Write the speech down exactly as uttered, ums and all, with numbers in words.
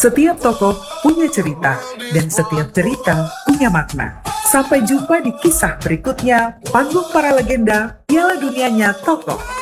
Setiap tokoh punya cerita, dan setiap cerita punya makna. Sampai jumpa di kisah berikutnya, Panggung Para Legenda, Piala Dunianya Tokoh.